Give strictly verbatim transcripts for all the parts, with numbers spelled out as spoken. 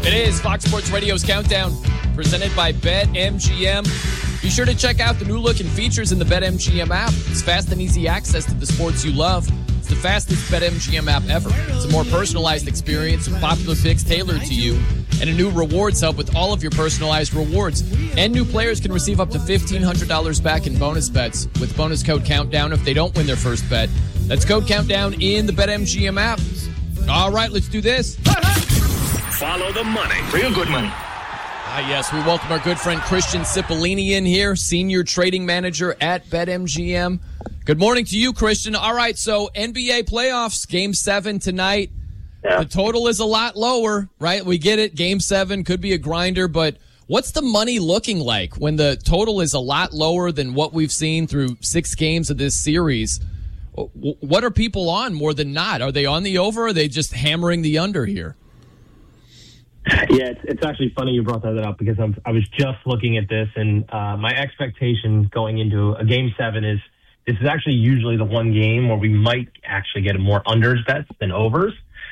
It is Fox Sports Radio's Countdown, presented by BetMGM. Be sure to check out the new look and features in the BetMGM app. It's fast and easy access to the sports you love. It's the fastest BetMGM app ever. It's a more personalized experience with popular picks tailored to you, and a new rewards hub with all of your personalized rewards. And new players can receive up to fifteen hundred dollars back in bonus bets with bonus code COUNTDOWN if they don't win their first bet. That's code COUNTDOWN in the BetMGM app. All right, let's do this. Follow the money. Real good money. Ah, yes, we welcome our good friend Christian Cipollini in here, Senior Trading Manager at BetMGM. Good morning to you, Christian. All right, so N B A playoffs, Game seven tonight. Yeah. The total is a lot lower, right? We get it. Game seven could be a grinder, but what's the money looking like when the total is a lot lower than what we've seen through six games of this series? What are people on more than not? Are they on the over, or are they just hammering the under here? Yeah, it's, it's actually funny you brought that up because I'm, I was just looking at this, and uh, my expectation going into a Game seven is this is actually usually the one game where we might actually get more unders bets than overs.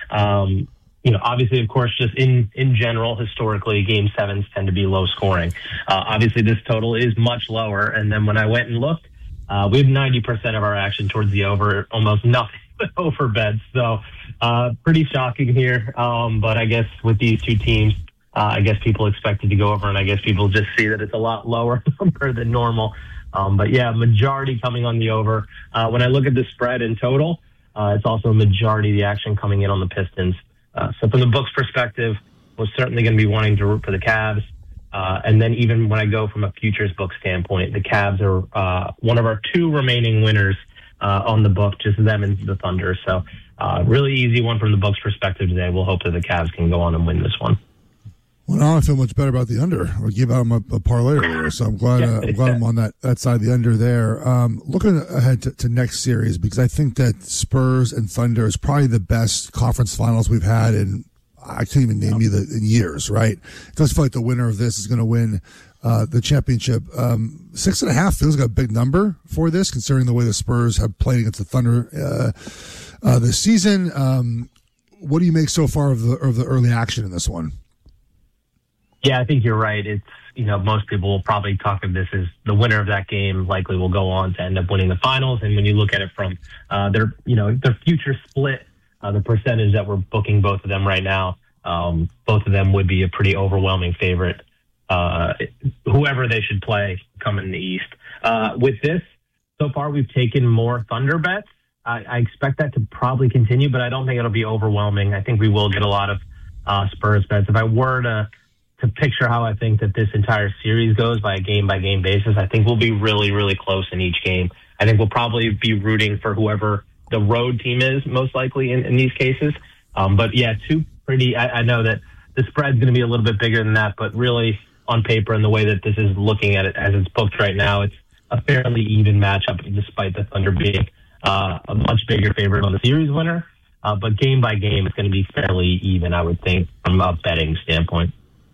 Um, you know, obviously, of course, just in, in general, historically, Game sevens tend to be low scoring. Uh, obviously, this total is much lower, and then when I went and looked, uh, we have ninety percent of our action towards the over, almost nothing but over bets. So uh, pretty shocking here, um, but I guess with these two teams, uh, I guess people expected to go over, and I guess people just see that it's a lot lower number than normal. Um, but, yeah, majority coming on the over. Uh, when I look at the spread in total, uh, it's also a majority of the action coming in on the Pistons. Uh, so from the books perspective, we're certainly going to be wanting to root for the Cavs. Uh, and then even when I go from a futures book standpoint, the Cavs are uh, one of our two remaining winners uh, on the book, just them and the Thunder. So uh, really easy one from the books perspective today. We'll hope that the Cavs can go on and win this one. Well, now I feel much better about the under. I gave out a, a parlay earlier, so I'm glad, uh, I'm glad I'm on that, that side of the under there. Um, looking ahead to, to next series, because I think that Spurs and Thunder is probably the best conference finals we've had in, I can't even name you the in years, right? It does feel like the winner of this is going to win uh, the championship. Um, six and a half feels like a big number for this, considering the way the Spurs have played against the Thunder uh, uh, this season. Um, what do you make so far of the of the early action in this one? Yeah, I think you're right. It's, you know, most people will probably talk of this as the winner of that game likely will go on to end up winning the finals. And when you look at it from uh, their, you know, their future split, uh, the percentage that we're booking both of them right now, um, both of them would be a pretty overwhelming favorite, uh, whoever they should play coming in the East. Uh, with this, so far we've taken more Thunder bets. I, I expect that to probably continue, but I don't think it'll be overwhelming. I think we will get a lot of uh, Spurs bets. If I were to to picture how I think that this entire series goes by a game-by-game basis, I think we'll be really, really close in each game. I think we'll probably be rooting for whoever the road team is, most likely in, in these cases. Um, but, yeah, two pretty – I know that the spread's going to be a little bit bigger than that, but really on paper and the way that this is looking at it as it's booked right now, it's a fairly even matchup despite the Thunder being uh, a much bigger favorite on the series winner. Uh, but game-by-game, it's going to be fairly even, I would think, from a betting standpoint.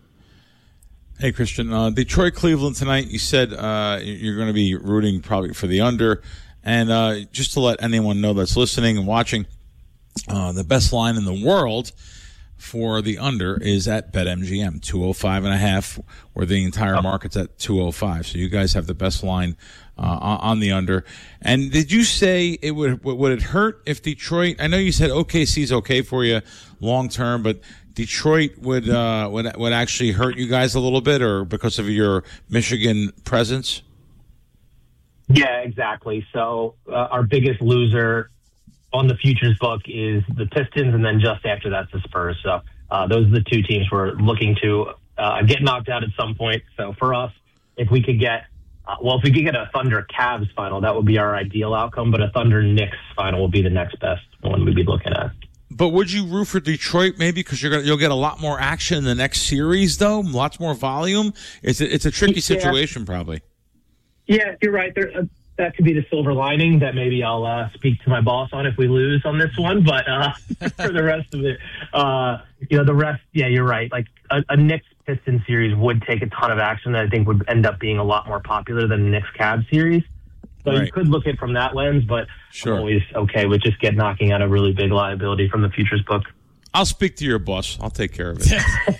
Hey, Christian, uh, Detroit-Cleveland tonight, you said uh, you're going to be rooting probably for the under. And uh, just to let anyone know that's listening and watching, uh, the best line in the world for the under is at BetMGM, two oh five and a half, where the entire market's at two oh five. So you guys have the best line uh, on the under. And did you say it would would it hurt if Detroit, I know you said O K C's okay for you long term, but Detroit would uh, would would actually hurt you guys a little bit, or because of your Michigan presence? Yeah, exactly. So uh, our biggest loser on the futures book is the Pistons, and then just after that's the Spurs. So uh, those are the two teams we're looking to uh, get knocked out at some point. So for us, if we could get uh, well, if we could get a Thunder Cavs final, that would be our ideal outcome. But a Thunder Knicks final would be the next best one we'd be looking at. But would you root for Detroit maybe because you're gonna you'll get a lot more action in the next series though, lots more volume? It's a, it's a tricky situation yeah. probably. Yeah, you're right. There, uh, that could be the silver lining that maybe I'll uh, speak to my boss on if we lose on this one. But uh, for the rest of it, uh, you know, the rest, yeah, you're right. Like a, a Knicks Pistons series would take a ton of action that I think would end up being a lot more popular than the Knicks Cavs series. So right. You could look at it from that lens, but sure. I'm always okay with just get knocking out a really big liability from the futures book. I'll speak to your boss. I'll take care of it.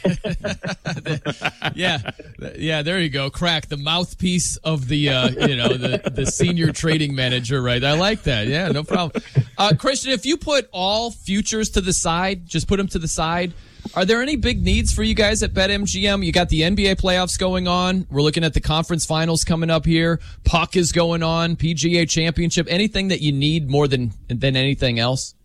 yeah, yeah. There you go. Crack the mouthpiece of the uh, you know the the senior trading manager. Right. I like that. Yeah, no problem. Uh, Christian, if you put all futures to the side, just put them to the side. Are there any big needs for you guys at BetMGM? You got the N B A playoffs going on. We're looking at the conference finals coming up here. Puck is going on. P G A Championship. Anything that you need more than than anything else?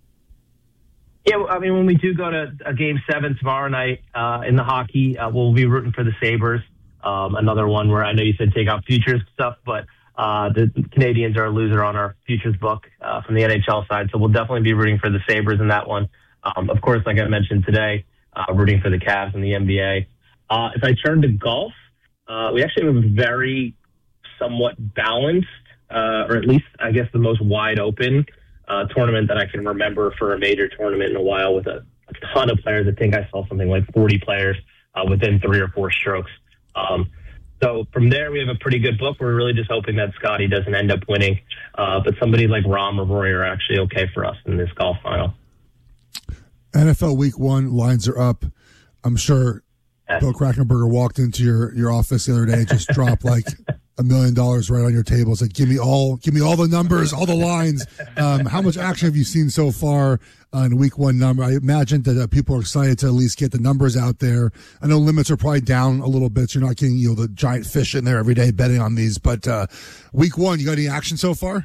Yeah, I mean, when we do go to a game seven tomorrow night uh, in the hockey, uh, we'll be rooting for the Sabres. Um, another one where I know you said take out futures stuff, but uh, the Canadians are a loser on our futures book uh, from the N H L side, so we'll definitely be rooting for the Sabres in that one. Um, of course, like I mentioned today, uh, rooting for the Cavs in the N B A. Uh, if I turn to golf, uh, we actually have a very somewhat balanced, uh, or at least I guess the most wide open uh, tournament that I can remember for a major tournament in a while, with a, a ton of players. I think I saw something like forty players uh, within three or four strokes. Um, so from there, we have a pretty good book. We're really just hoping that Scotty doesn't end up winning, uh, but somebody like Rahm or Rory are actually okay for us in this golf final. N F L Week One lines are up. I'm sure Bill Krackomberger walked into your, your office the other day and just dropped like a million dollars right on your table. It's like, give me all, give me all the numbers, all the lines. Um, how much action have you seen so far on Week One number? I imagine that uh, people are excited to at least get the numbers out there. I know limits are probably down a little bit, so you're not getting you know the giant fish in there every day betting on these. But uh, Week One, you got any action so far?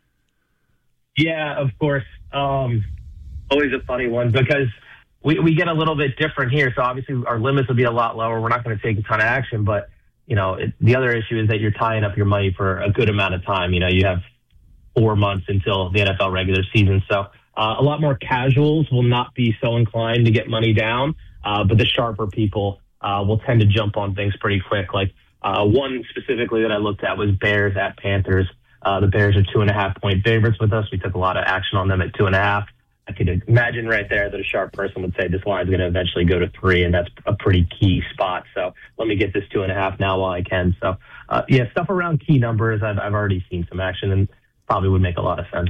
Yeah, of course. Um, always a funny one because we, we get a little bit different here. So obviously our limits will be a lot lower. We're not going to take a ton of action, but you know, it, the other issue is that you're tying up your money for a good amount of time. You know, you have four months until the N F L regular season. So uh, a lot more casuals will not be so inclined to get money down, uh, but the sharper people uh, will tend to jump on things pretty quick. Like uh, one specifically that I looked at was Bears at Panthers. Uh, the Bears are two and a half point favorites with us. We took a lot of action on them at two and a half. I could imagine right there that a sharp person would say this line's going to eventually go to three, and that's a pretty key spot. So let me get this two and a half now while I can. So, uh, yeah, stuff around key numbers, I've, I've already seen some action and probably would make a lot of sense.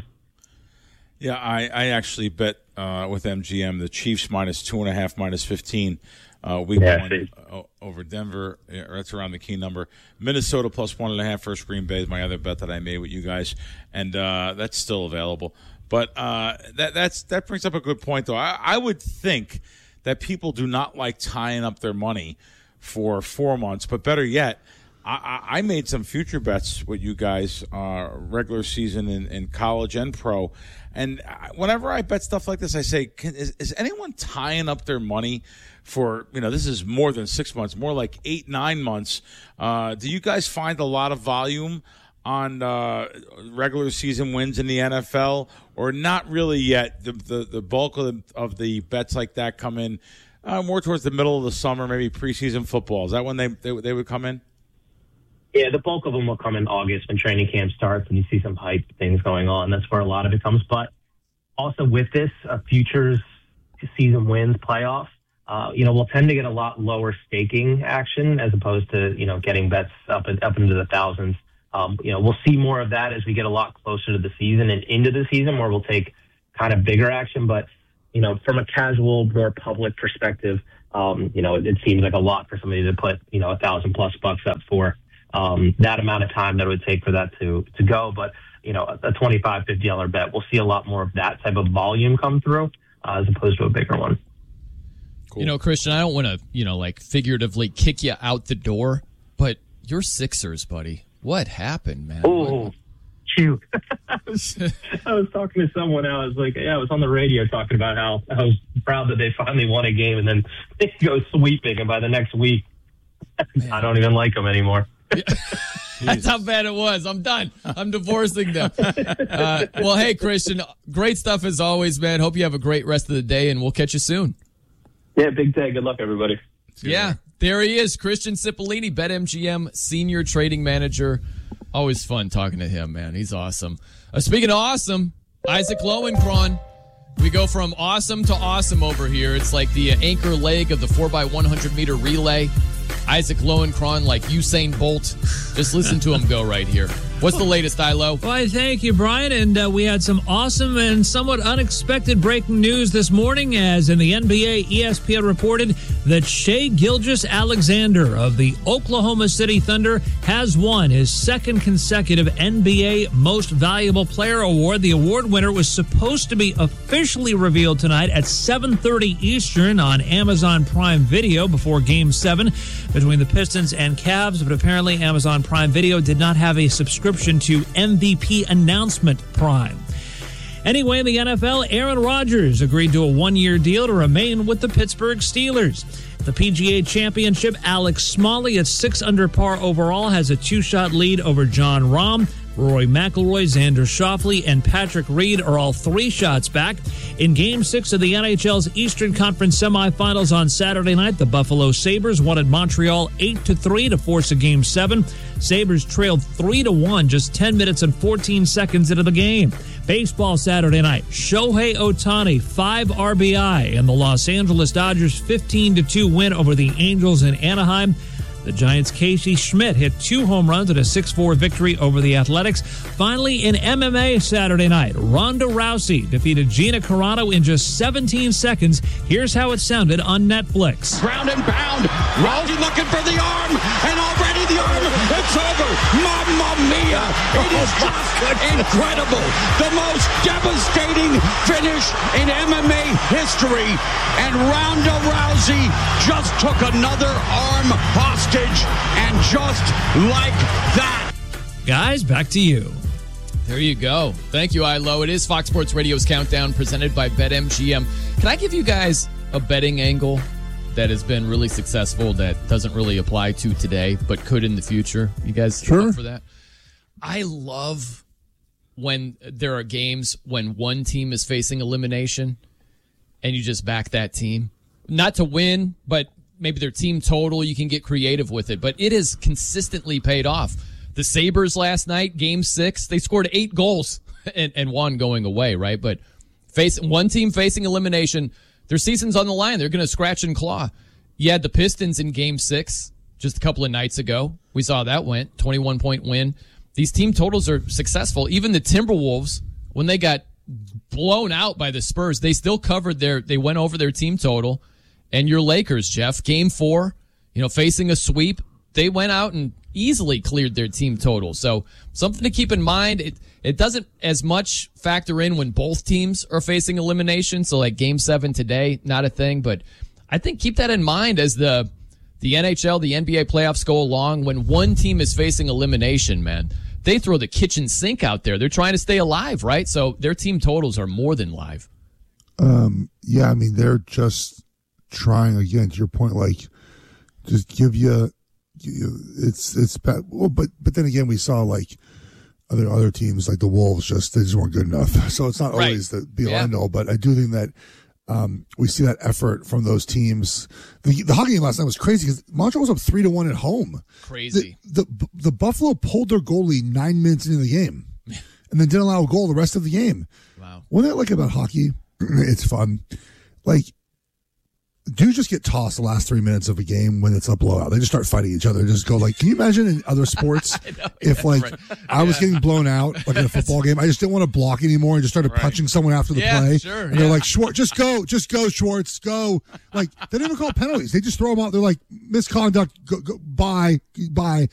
Yeah, I, I actually bet uh, with M G M the Chiefs minus two and a half, minus fifteen. Uh, week yeah, one uh, over Denver. Yeah, that's around the key number. Minnesota plus one and a half versus Green Bay is my other bet that I made with you guys, and uh, that's still available. But uh, that that's that brings up a good point, though. I, I would think that people do not like tying up their money for four months. But better yet, I, I made some future bets with you guys, uh, regular season in, in college and pro. And whenever I bet stuff like this, I say, can, is, is anyone tying up their money for, you know, this is more than six months, more like eight, nine months. Uh, do you guys find a lot of volume on uh, regular season wins in the N F L, or not really yet? The the, the bulk of the, of the bets like that come in uh, more towards the middle of the summer, maybe preseason football. Is that when they, they they would come in? Yeah, the bulk of them will come in August when training camp starts and you see some hype things going on. That's where a lot of it comes. But also with this, uh, futures season wins playoff, uh, you know, we'll tend to get a lot lower staking action as opposed to, you know, getting bets up and up into the thousands. Um, you know, we'll see more of that as we get a lot closer to the season and into the season where we'll take kind of bigger action. But, you know, from a casual, more public perspective, um, you know, it, it seems like a lot for somebody to put, you know, a thousand plus bucks up for um, that amount of time that it would take for that to, to go. But, you know, a twenty-five, fifty dollars bet, we'll see a lot more of that type of volume come through uh, as opposed to a bigger one. Cool. You know, Christian, I don't want to, you know, like figuratively kick you out the door, but you're Sixers, buddy. What happened, man? Oh, shoot. I, was, I was talking to someone. I was like, yeah, I was on the radio talking about how I was proud that they finally won a game, and then they go sweeping, and by the next week, man, I don't even like them anymore. Yeah. That's how bad it was. I'm done. I'm divorcing them. Uh, well, hey, Christian, great stuff as always, man. Hope you have a great rest of the day, and we'll catch you soon. Yeah, big day. Good luck, everybody. Yeah. There he is, Christian Cipollini, BetMGM Senior Trading Manager. Always fun talking to him, man. He's awesome. Uh, speaking of awesome, Isaac Lowenkron. We go from awesome to awesome over here. It's like the anchor leg of the four by one hundred meter relay. Isaac Lowenkron like Usain Bolt. Just listen to him go right here. What's the latest, Ilo? Why, thank you, Brian. And uh, we had some awesome and somewhat unexpected breaking news this morning, as in the N B A, E S P N reported that Shai Gilgeous-Alexander of the Oklahoma City Thunder has won his second consecutive N B A Most Valuable Player award. The award winner was supposed to be officially revealed tonight at seven thirty Eastern on Amazon Prime Video before Game seven between the Pistons and Cavs, but apparently Amazon Prime Video did not have a subscription to M V P Announcement Prime. Anyway, in the N F L, Aaron Rodgers agreed to a one-year deal to remain with the Pittsburgh Steelers. The P G A Championship, Alex Smalley at six under par overall has a two-shot lead over Jon Rahm. Rory McIlroy, Xander Schauffele, and Patrick Reed are all three shots back. In Game six of the N H L's Eastern Conference semifinals on Saturday night, the Buffalo Sabres won at Montreal eight to three to force a Game seven. Sabres trailed three to one just ten minutes and fourteen seconds into the game. Baseball Saturday night, Shohei Ohtani, five R B I, and the Los Angeles Dodgers fifteen to two win over the Angels in Anaheim. The Giants' Casey Schmidt hit two home runs in a six four victory over the Athletics. Finally, in M M A Saturday night, Ronda Rousey defeated Gina Carano in just seventeen seconds. Here's how it sounded on Netflix. Ground and pound. Rousey looking for the arm, and already the arm. It's over. Mamma mia. It is just incredible. The most devastating finish in M M A history. And Ronda Rousey just took another arm hostage. And just like that. Guys, back to you. There you go. Thank you, Ilo. It is Fox Sports Radio's Countdown presented by BetMGM. Can I give you guys a betting angle that has been really successful that doesn't really apply to today, but could in the future? You guys sure. up for that? I love when there are games when one team is facing elimination and you just back that team. Not to win, but maybe their team total, you can get creative with it, but it has consistently paid off. The Sabres last night, game six, they scored eight goals and, and one going away, right? But face one team facing elimination, their season's on the line. They're going to scratch and claw. You had the Pistons in game six just a couple of nights ago. We saw that went, twenty-one point win. These team totals are successful. Even the Timberwolves, when they got blown out by the Spurs, they still covered their, they went over their team total. And your Lakers, Jeff, game four, you know, facing a sweep, they went out and easily cleared their team total. So something to keep in mind. It it doesn't as much factor in when both teams are facing elimination. So like game seven today, not a thing. But I think keep that in mind as the the N H L, the N B A playoffs go along. When one team is facing elimination, man, they throw the kitchen sink out there. They're trying to stay alive, right? So their team totals are more than live. Um, yeah, I mean, they're just trying, again, to your point, like, just give you, you it's it's bad. Well, but but then again, we saw like other other teams like the Wolves, just they just weren't good enough. So it's not right. always the be all yeah. end all. But I do think that um, we see that effort from those teams. The, the hockey game last night was crazy because Montreal was up three to one at home. Crazy. The, the the Buffalo pulled their goalie nine minutes into the game, and then didn't allow a goal the rest of the game. Wow. What I like about hockey, it's fun. Like, dudes just get tossed the last three minutes of a game when it's a blowout. They just start fighting each other. Just go like, can you imagine in other sports know, if yeah, like right. I was yeah. getting blown out like in a football game, I just didn't want to block anymore and just started right. punching someone after the yeah, play. Sure, and yeah. they're like, Schwartz, just go, just go, Schwartz, go. Like they don't even call penalties. They just throw them out. They're like misconduct. Go, go, bye, bye.